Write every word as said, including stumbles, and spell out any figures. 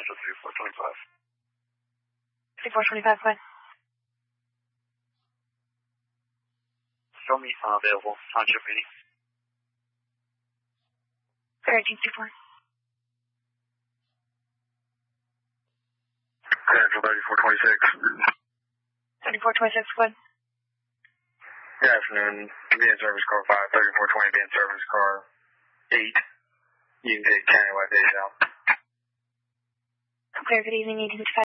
Angel thirty-four twenty-five. thirty-four twenty-five, go ahead. Show me uh, available. Township meeting. thirteen thirty-four. Angel thirty-four twenty-six. thirty-four twenty-six, go ahead. Good afternoon. Being service car five, thirty-four twenty, being service car eight. You can take countywide days out. Clear, good evening, eighteen fifty-five.